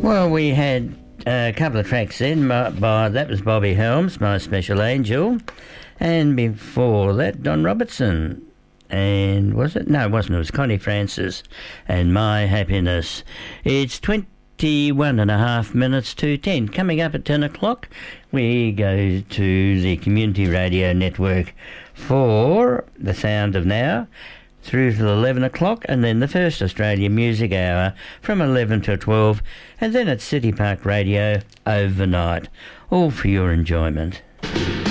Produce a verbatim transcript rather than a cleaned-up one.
Well, we had a couple of tracks in by, by that was Bobby Helms, My Special Angel, and before that Don Robertson, and was it? No, it wasn't. It was Connie Francis and My Happiness. It's twenty-one and a half minutes to ten. Coming up at ten o'clock, we go to the Community Radio Network for The Sound of Now, through till eleven o'clock, and then the first Australian Music Hour from eleven to twelve, and then at City Park Radio overnight, all for your enjoyment.